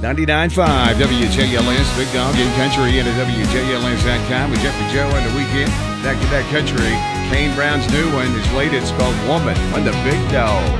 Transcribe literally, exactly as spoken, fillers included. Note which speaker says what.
Speaker 1: ninety-nine point five W J L S, Big Dog in Country, and at W J L S dot com with Jeffrey Joe on the weekend. Back to Back Country. Kane Brown's new one, his latest, called Woman on the Big Dog.